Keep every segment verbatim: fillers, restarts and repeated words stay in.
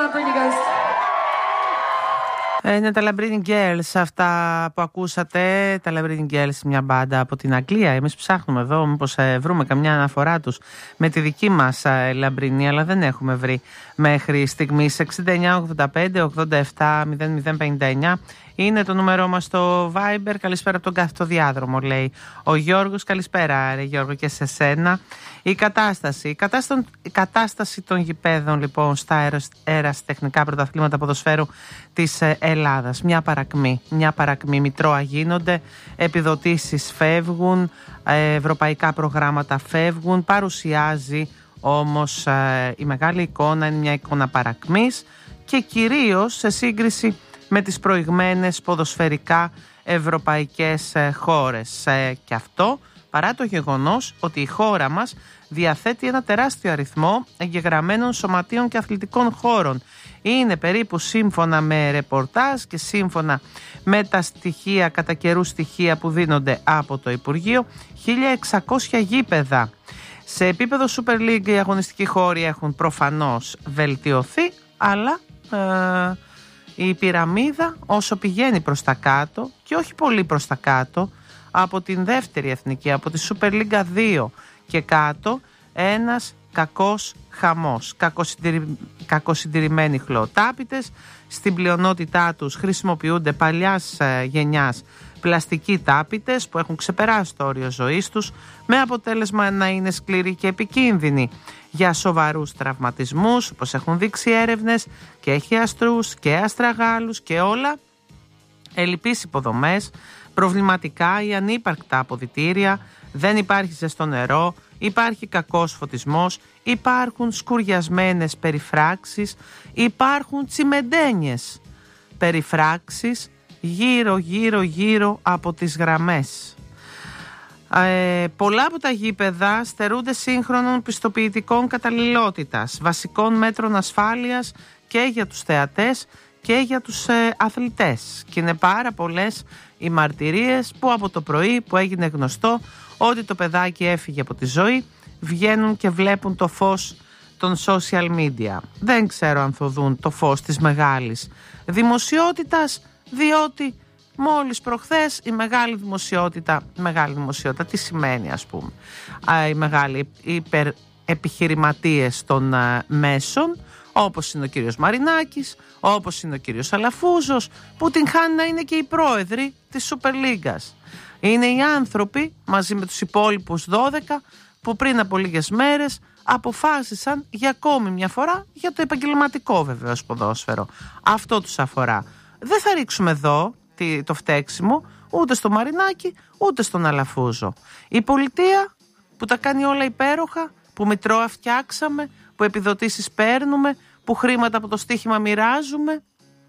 Lambrini Girls. Είναι τα Lambrini Girls αυτά που ακούσατε. Τα Lambrini Girls, μια μπάντα από την Αγγλία. Εμείς ψάχνουμε εδώ μήπως ε, βρούμε καμιά αναφορά τους με τη δική μας ε, Lambrini, αλλά δεν έχουμε βρει μέχρι στιγμής. εξήντα εννιά ογδόντα πέντε ογδόντα επτά μηδέν μηδέν πενήντα εννιά είναι το νούμερό μας στο Viber. Καλησπέρα από τον κάθετο διάδρομο, λέει ο Γιώργος. Καλησπέρα, ρε Γιώργο, και σε σένα. Η κατάσταση, η κατάσταση, η κατάσταση των γηπέδων λοιπόν στα αεραστεχνικά πρωταθλήματα ποδοσφαίρου της Ελλάδας. Μια παρακμή, μια παρακμή. Μητρώα γίνονται, επιδοτήσεις φεύγουν, ευρωπαϊκά προγράμματα φεύγουν. Παρουσιάζει όμως η μεγάλη εικόνα, είναι μια εικόνα παρακμής και κυρίως σε σύγκριση με τις προηγμένες ποδοσφαιρικά ευρωπαϊκές χώρες. Και αυτό παρά το γεγονός ότι η χώρα μας διαθέτει ένα τεράστιο αριθμό εγγεγραμμένων σωματείων και αθλητικών χώρων. Είναι περίπου, σύμφωνα με ρεπορτάζ και σύμφωνα με τα στοιχεία, κατά καιρού στοιχεία που δίνονται από το Υπουργείο, χίλια εξακόσια γήπεδα. Σε επίπεδο Super League οι αγωνιστικοί χώροι έχουν προφανώς βελτιωθεί, αλλά ε, η πυραμίδα όσο πηγαίνει προς τα κάτω, και όχι πολύ προς τα κάτω, από την δεύτερη εθνική, από τη Super League δύο και κάτω, ένας κακός χαμός. Κακοσυντηρη... Κακοσυντηρημένοι χλωοτάπητες, στην πλειονότητά τους χρησιμοποιούνται παλιάς ε, γενιάς πλαστικοί τάπητες που έχουν ξεπεράσει το όριο ζωής τους, με αποτέλεσμα να είναι σκληροί και επικίνδυνοι για σοβαρούς τραυματισμούς, όπως έχουν δείξει έρευνες, και χιαστρούς και αστραγάλους και όλα. Ελλειπείς υποδομές, προβληματικά ή ανύπαρκτα αποδυτήρια, δεν υπάρχει ζεστό νερό, υπάρχει κακός φωτισμός, υπάρχουν σκουριασμένες περιφράξεις, υπάρχουν τσιμεντένιες περιφράξεις γύρω γύρω γύρω από τις γραμμές. Ε, πολλά από τα γήπεδα στερούνται σύγχρονων πιστοποιητικών καταλληλότητας, βασικών μέτρων ασφάλειας και για τους θεατές και για τους ε, αθλητές. Και είναι πάρα πολλές οι μαρτυρίες που από το πρωί που έγινε γνωστό ότι το παιδάκι έφυγε από τη ζωή, βγαίνουν και βλέπουν το φως των social media. Δεν ξέρω αν θα δουν το φως της μεγάλης δημοσιότητας, διότι μόλις προχθές η μεγάλη δημοσιότητα, μεγάλη δημοσιότητα, τι σημαίνει ας πούμε, οι μεγάλοι υπερεπιχειρηματίες των α, μέσων, όπως είναι ο κύριος Μαρινάκης, όπως είναι ο κύριος Αλαφούζος, που την χάνει να είναι και οι πρόεδροι της Super League. Είναι οι άνθρωποι μαζί με τους υπόλοιπους δώδεκα που πριν από λίγες μέρες αποφάσισαν για ακόμη μια φορά για το επαγγελματικό βεβαίως ποδόσφαιρο. Αυτό τους αφορά. Δεν θα ρίξουμε εδώ το φταίξιμο ούτε στο Μαρινάκη ούτε στον Αλαφούζο. Η πολιτεία που τα κάνει όλα υπέροχα, που μητρώα φτιάξαμε, που επιδοτήσεις παίρνουμε, που χρήματα από το στοίχημα μοιράζουμε,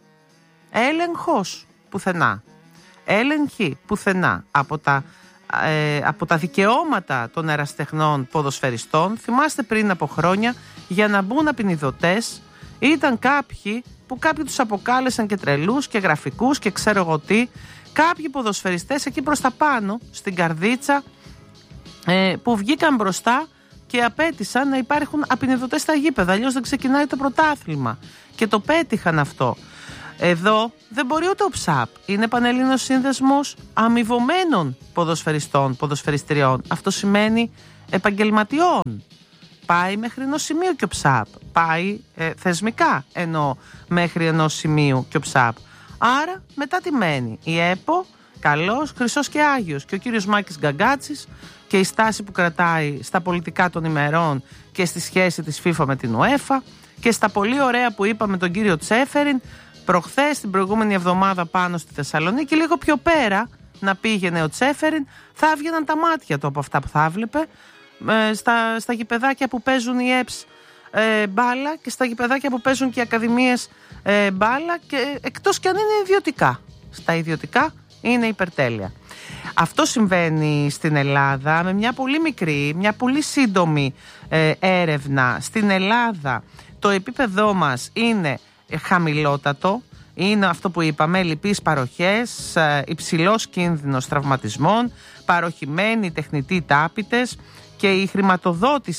έλεγχος πουθενά. Έλεγχη πουθενά. Από τα, ε, από τα δικαιώματα των εραστεχνών ποδοσφαιριστών, θυμάστε πριν από χρόνια, για να μπουν απεινιδωτές ήταν κάποιοι που κάποιοι τους αποκάλεσαν και τρελούς και γραφικούς και ξέρω εγώ τι, κάποιοι ποδοσφαιριστές εκεί προς τα πάνω στην καρδίτσα ε, που βγήκαν μπροστά και απέτησαν να υπάρχουν απεινιδωτές στα γήπεδα, αλλιώς δεν ξεκινάει το πρωτάθλημα, και το πέτυχαν αυτό. Εδώ δεν μπορεί ούτε ο ΨΑΠ. Είναι Πανελλήνιος Σύνδεσμος Αμοιβωμένων Ποδοσφαιριστών, Ποδοσφαιριστριών. Αυτό σημαίνει επαγγελματιών. Πάει μέχρι ενός σημείου και ο ΨΑΠ. Πάει ε, θεσμικά ενώ μέχρι ενός σημείου και ο ΨΑΠ. Άρα μετά τι μένει? Η ΕΠΟ, καλός, χρυσός και άγιος, και ο κύριος Μάκης Γκαγκάτσης και η στάση που κρατάει στα πολιτικά των ημερών και στη σχέση της FIFA με την UEFA και στα πολύ ωραία που είπαμε τον κύριο Τσέφεριν προχθές, την προηγούμενη εβδομάδα πάνω στη Θεσσαλονίκη, λίγο πιο πέρα να πήγαινε ο Τσέφεριν, θα έβγαιναν τα μάτια του από αυτά που θα έβλεπε ε, στα, στα γηπεδάκια που παίζουν οι ΕΠΣ ε, μπάλα και στα γηπεδάκια που παίζουν και οι ακαδημίες ε, μπάλα, και εκτός κι αν είναι ιδιωτικά. Στα ιδιωτικά είναι υπερτέλεια. Αυτό συμβαίνει στην Ελλάδα με μια πολύ μικρή, μια πολύ σύντομη ε, έρευνα. Στην Ελλάδα το επίπεδό μας είναι χαμηλότατο, είναι αυτό που είπαμε, λυπείς παροχές, υψηλός κίνδυνος τραυματισμών, παροχημένοι τεχνητοί τάπητες, και η χρηματοδότηση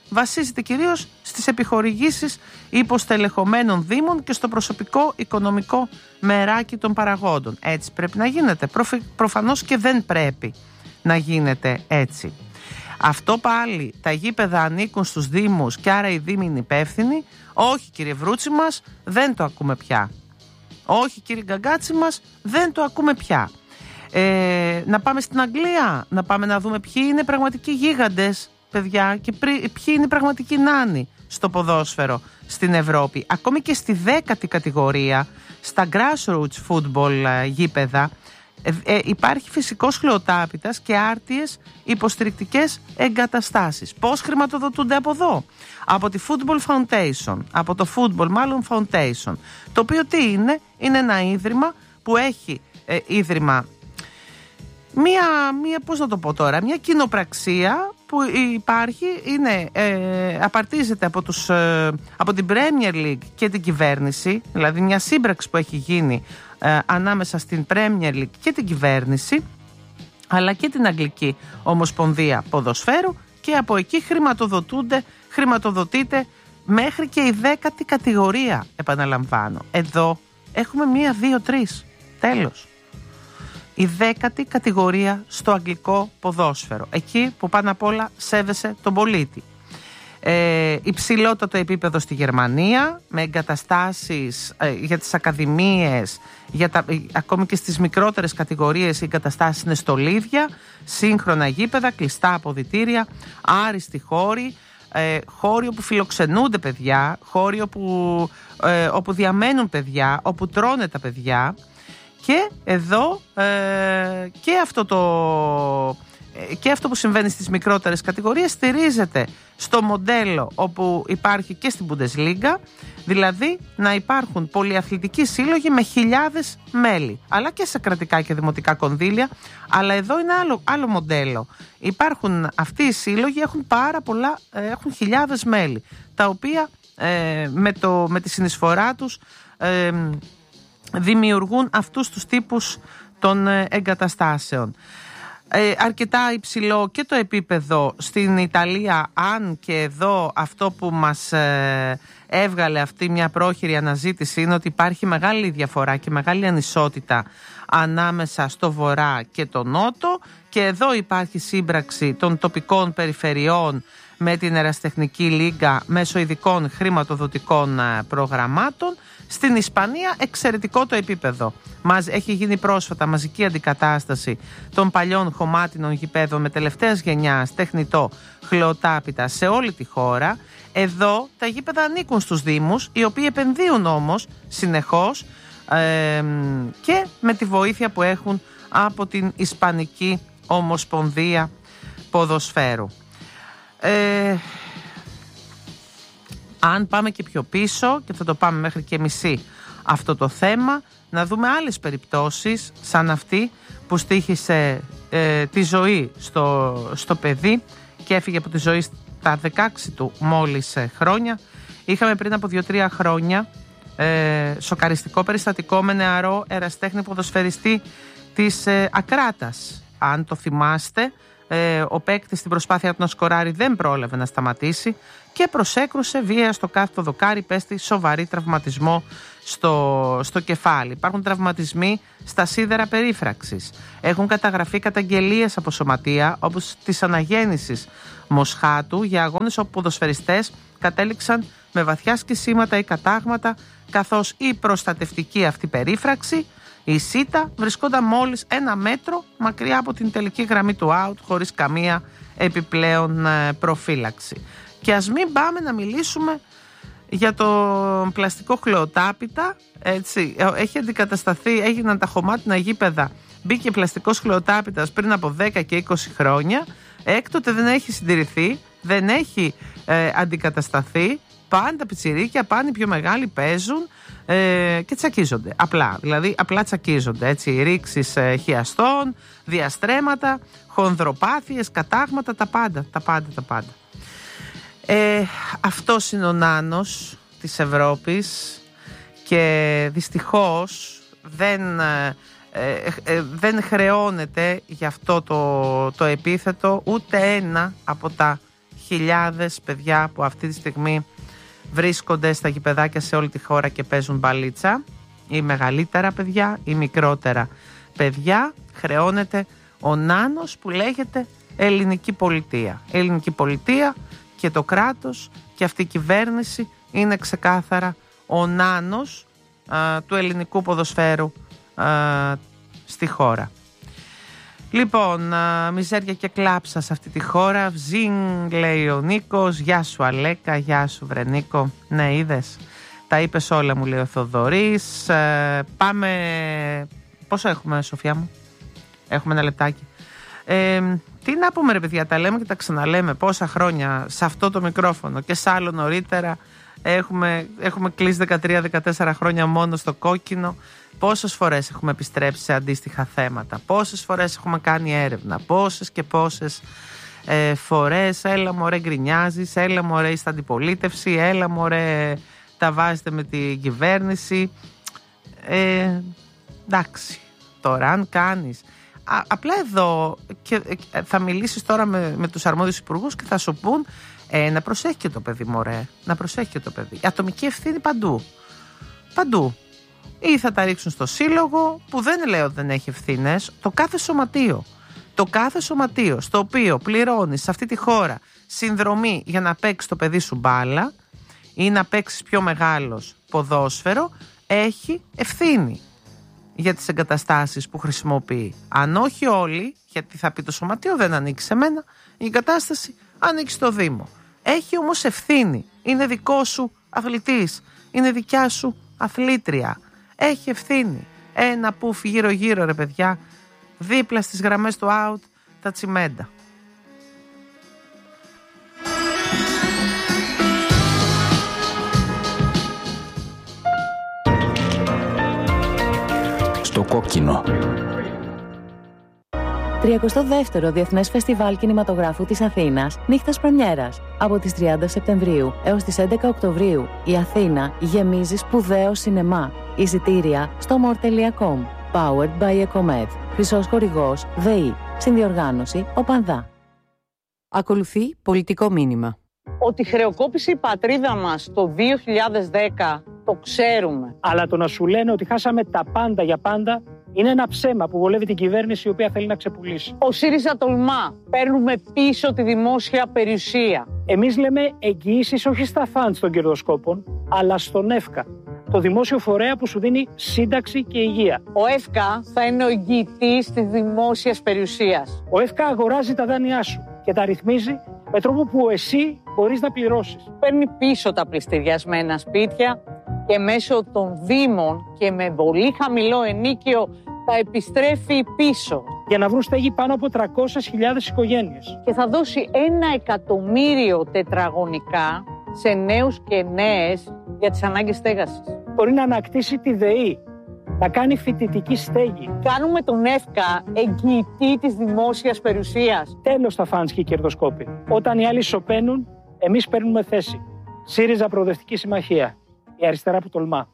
βασίζεται κυρίως στις επιχορηγήσεις υποστελεχωμένων δήμων και στο προσωπικό οικονομικό μεράκι των παραγόντων. Έτσι πρέπει να γίνεται. Προφ, προφανώς και δεν πρέπει να γίνεται έτσι. Αυτό πάλι, τα γήπεδα ανήκουν στους δήμους και άρα οι δήμοι είναι υπεύθυνοι. Όχι κύριε Βρούτσι μας, δεν το ακούμε πια. Όχι κύριε Γκαγκάτσι μας, δεν το ακούμε πια. Ε, να πάμε στην Αγγλία, να πάμε να δούμε ποιοι είναι πραγματικοί γίγαντες, παιδιά, και ποιοι είναι οι πραγματικοί νάνοι στο ποδόσφαιρο στην Ευρώπη. Ακόμη και στη δέκατη κατηγορία, στα grassroots football γήπεδα, ε, ε, υπάρχει φυσικός χλωοτάπητας και άρτιες υποστηρικτικές εγκαταστάσεις. Πώς χρηματοδοτούνται από εδώ? Από τη Football Foundation, από το Football μάλλον Foundation, το οποίο τι είναι? Είναι ένα ίδρυμα που έχει ε, ίδρυμα Μία, μία, πώς να το πω τώρα, μια κοινοπραξία που υπάρχει, είναι, ε, απαρτίζεται από, τους, ε, από την Premier League και την κυβέρνηση, δηλαδή μια σύμπραξη που έχει γίνει ε, ανάμεσα στην Premier League και την κυβέρνηση, αλλά και την Αγγλική Ομοσπονδία Ποδοσφαίρου, και από εκεί χρηματοδοτούνται, χρηματοδοτείται μέχρι και η δέκατη κατηγορία, επαναλαμβάνω. Εδώ έχουμε μία, δύο, τρεις, τέλος. Η δέκατη κατηγορία στο αγγλικό ποδόσφαιρο. Εκεί που πάνω απ' όλα σέβεσαι τον πολίτη. Ε, υψηλότατο επίπεδο στη Γερμανία, με εγκαταστάσεις ε, για τις ακαδημίες, για τα, ε, ακόμη και στις μικρότερες κατηγορίες οι εγκαταστάσεις είναι στολίδια, σύγχρονα γήπεδα, κλειστά αποδυτήρια, άριστοι χώροι, ε, χώροι όπου φιλοξενούνται παιδιά, χώροι όπου, ε, όπου διαμένουν παιδιά, όπου τρώνε τα παιδιά. Και εδώ ε, και, αυτό το, ε, και αυτό που συμβαίνει στις μικρότερες κατηγορίες στηρίζεται στο μοντέλο όπου υπάρχει και στην Bundesliga, δηλαδή να υπάρχουν πολυαθλητικοί σύλλογοι με χιλιάδες μέλη, αλλά και σε κρατικά και δημοτικά κονδύλια. Αλλά εδώ είναι άλλο, άλλο μοντέλο. Υπάρχουν αυτοί οι σύλλογοι, έχουν πάρα πολλά, έχουν χιλιάδες μέλη, τα οποία ε, με, το, με τη συνεισφορά τους ε, δημιουργούν αυτούς τους τύπους των εγκαταστάσεων. Ε, αρκετά υψηλό και το επίπεδο στην Ιταλία, αν και εδώ αυτό που μας ε, έβγαλε αυτή μια πρόχειρη αναζήτηση είναι ότι υπάρχει μεγάλη διαφορά και μεγάλη ανισότητα ανάμεσα στο βορρά και το νότο, και εδώ υπάρχει σύμπραξη των τοπικών περιφερειών με την Ερασιτεχνική Λίγκα μέσω ειδικών χρηματοδοτικών προγραμμάτων. Στην Ισπανία εξαιρετικό το επίπεδο. Μας έχει γίνει πρόσφατα μαζική αντικατάσταση των παλιών χωμάτινων γηπέδων με τελευταίας γενιάς τεχνητό χλωοτάπητα σε όλη τη χώρα. Εδώ τα γήπεδα ανήκουν στους δήμους, οι οποίοι επενδύουν όμως συνεχώς ε, και με τη βοήθεια που έχουν από την Ισπανική Ομοσπονδία Ποδοσφαίρου. Ε, αν πάμε και πιο πίσω, και θα το πάμε μέχρι και μισή αυτό το θέμα, να δούμε άλλες περιπτώσεις σαν αυτή που στοίχησε ε, τη ζωή στο, στο παιδί και έφυγε από τη ζωή στα δεκαέξι του μόλις ε, χρόνια. Είχαμε πριν από δύο τρία χρόνια ε, σοκαριστικό περιστατικό με νεαρό ερασιτέχνη ποδοσφαιριστή της ε, Ακράτας. Αν το θυμάστε, ε, ο παίκτης στην προσπάθεια του να σκοράρει δεν πρόλαβε να σταματήσει και προσέκρουσε βία στο κάθετο δοκάρι, πέστη σοβαρή τραυματισμό στο, στο κεφάλι. Υπάρχουν τραυματισμοί στα σίδερα περίφραξης. Έχουν καταγραφεί καταγγελίες από σωματεία, όπως της αναγέννησης Μοσχάτου, για αγώνες όπου ποδοσφαιριστές κατέληξαν με βαθιά σκισίματα ή κατάγματα, καθώς η προστατευτική αυτή περίφραξη, η ΣΥΤΑ, βρισκόταν μόλις ένα μέτρο μακριά από την τελική γραμμή του out, χωρίς καμία επιπλέον προφύλαξη. Και ας μην πάμε να μιλήσουμε για το πλαστικό χλωοτάπητα, έτσι, έχει αντικατασταθεί, έγιναν τα χωμάτινα γήπεδα, μπήκε πλαστικός χλωοτάπητας πριν από δέκα και είκοσι χρόνια, έκτοτε δεν έχει συντηρηθεί, δεν έχει ε, αντικατασταθεί, πάντα πιτσιρίκια, πάνε οι πιο μεγάλοι παίζουν ε, και τσακίζονται, απλά, δηλαδή απλά τσακίζονται, έτσι, ρήξεις ε, χιαστών, διαστρέμματα, χονδροπάθειες, κατάγματα, τα πάντα, τα πάντα, τα πάντα. Ε, αυτός είναι ο νάνος της Ευρώπης και δυστυχώς δεν, ε, ε, δεν χρεώνεται γι' αυτό το, το επίθετο ούτε ένα από τα χιλιάδες παιδιά που αυτή τη στιγμή βρίσκονται στα γηπεδάκια σε όλη τη χώρα και παίζουν μπαλίτσα, ή μεγαλύτερα παιδιά ή μικρότερα παιδιά, χρεώνεται ο νάνος που λέγεται ελληνική πολιτεία. Ελληνική πολιτεία και το κράτος και αυτή η κυβέρνηση είναι ξεκάθαρα ο νάνος α, του ελληνικού ποδοσφαίρου α, στη χώρα. Λοιπόν, α, μιζέρια και κλάψα σε αυτή τη χώρα. Βζίνγκ, λέει ο Νίκος. Γεια σου Αλέκα, γεια σου βρε Νίκο. Ναι, είδες, τα είπες όλα, μου λέει ο Θοδωρής. ε, Πάμε. Πόσο έχουμε, Σοφιά μου? Έχουμε ένα λεπτάκι. ε, Τι να πούμε ρε παιδιά, τα λέμε και τα ξαναλέμε πόσα χρόνια σε αυτό το μικρόφωνο και σ' άλλο νωρίτερα. Έχουμε, έχουμε κλείσει δεκατρία δεκατέσσερα χρόνια μόνο στο κόκκινο. Πόσες φορές έχουμε επιστρέψει σε αντίστοιχα θέματα, πόσες φορές έχουμε κάνει έρευνα, πόσες και πόσες ε, φορές έλα μωρέ γκρινιάζεις, έλα μωρέ είστε αντιπολίτευση, έλα μωρέ τα βάζετε με την κυβέρνηση. ε, Εντάξει, τώρα αν κάνεις Α, απλά εδώ και, ε, θα μιλήσεις τώρα με, με τους αρμόδιους υπουργούς και θα σου πούν ε, να προσέχει και το παιδί μωρέ, να προσέχει και το παιδί. Ατομική ευθύνη παντού, παντού. Ή θα τα ρίξουν στο σύλλογο, που δεν λέω ότι δεν έχει ευθύνες, το κάθε σωματείο. Το κάθε σωματείο στο οποίο πληρώνεις σε αυτή τη χώρα συνδρομή για να παίξεις το παιδί σου μπάλα ή να παίξεις πιο μεγάλος ποδόσφαιρο, έχει ευθύνη για τις εγκαταστάσεις που χρησιμοποιεί. Αν όχι όλοι, γιατί θα πει το σωματείο δεν ανήκει σε μένα, η εγκατάσταση ανήκει στο Δήμο. Έχει όμως ευθύνη. Είναι δικό σου αθλητής, είναι δικιά σου αθλήτρια. Έχει ευθύνη. Ένα πουφ γύρω γύρω ρε παιδιά, δίπλα στις γραμμές του out τα τσιμέντα. Στο κόκκινο. τριακοστό δεύτερο Διεθνές Φεστιβάλ Κινηματογράφου της Αθήνας, νύχτας πρεμιέρας. Από τις τριάντα Σεπτεμβρίου έως τις έντεκα Οκτωβρίου, η Αθήνα γεμίζει σπουδαίο σινεμά. Εισιτήρια στο more τελεία com. Powered by Ecomed. Χρυσός χορηγός ΔΕΗ. Συνδιοργάνωση ΟΠΑΝΔΑ. Ακολουθεί πολιτικό μήνυμα. Ότι χρεοκόπησε η πατρίδα μας το δύο χιλιάδες δέκα, το ξέρουμε. Αλλά το να σου λένε ότι χάσαμε τα πάντα για πάντα είναι ένα ψέμα που βολεύει την κυβέρνηση η οποία θέλει να ξεπουλήσει. Ο ΣΥΡΙΖΑ τολμά. Παίρνουμε πίσω τη δημόσια περιουσία. Εμείς λέμε εγγυήσεις όχι στα φαντς των κερδοσκόπων, αλλά στον ΕΦΚΑ, το δημόσιο φορέα που σου δίνει σύνταξη και υγεία. Ο ΕΦΚΑ θα είναι ο εγγυητής της δημόσιας περιουσίας. Ο ΕΦΚΑ αγοράζει τα δάνειά σου και τα ρυθμίζει με τρόπο που εσύ μπορείς να πληρώσεις. Παίρνει πίσω τα πληστηριασμένα σπίτια και μέσω των δήμων και με πολύ χαμηλό ενίκιο τα επιστρέφει πίσω. Για να βρουν στέγη πάνω από τριακόσιες χιλιάδες οικογένειες. Και θα δώσει ένα εκατομμύριο τετραγωνικά σε νέους και νέες για τις ανάγκες στέγασης. Μπορεί να ανακτήσει τη ΔΕΗ, να κάνει φοιτητική στέγη. Κάνουμε τον ΕΦΚΑ εγγυητή της δημόσιας περιουσίας. Τέλος τα φαντς και οι κερδοσκόποι. Όταν οι άλλοι σωπαίνουν, εμείς παίρνουμε θέση. ΣΥΡΙΖΑ Προοδευτική Συμμαχία. Η αριστερά που τολμά.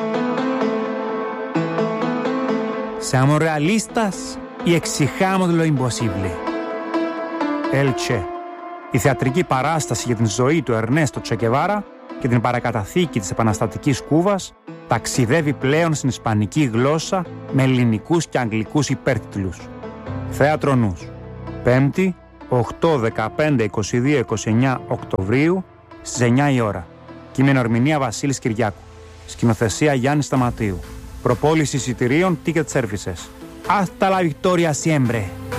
Siamo realistas y exijamos lo imposible. Elche. Η θεατρική παράσταση για την ζωή του Ερνέστο Τσεκεβάρα και την παρακαταθήκη της επαναστατικής Κούβας ταξιδεύει πλέον στην ισπανική γλώσσα με ελληνικούς και αγγλικούς υπέρτιτλους. Θέατρο Νους. Πέμπτη, οκτώ, δεκαπέντε, είκοσι δύο, είκοσι εννέα Οκτωβρίου στις εννιά η ώρα. Κείμενο ερμηνεία Βασίλης Κυριάκου. Σκηνοθεσία Γιάννη Σταματίου. Προπόληση εισιτηρίων Ticket Services. Hasta la victoria siempre.